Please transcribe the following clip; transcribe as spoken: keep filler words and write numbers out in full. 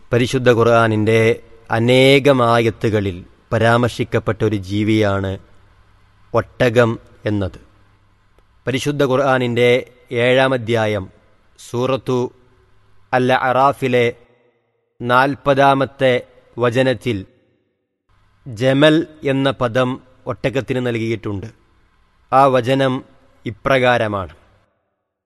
പരിശുദ്ധ ഖുർആനിൻ്റെ അനേകമായത്തുകളിൽ പരാമർശിക്കപ്പെട്ട ഒരു ജീവിയാണ് ഒട്ടകം എന്നത്. പരിശുദ്ധ ഖുർആനിൻ്റെ ഏഴാം അധ്യായം സൂറത്തു അൽ അറാഫിലെ നാൽപ്പതാമത്തെ വചനത്തിൽ ജമൽ എന്ന പദം ഒട്ടകത്തിന് നൽകിയിട്ടുണ്ട്. ആ വചനം ഇപ്രകാരമാണ്: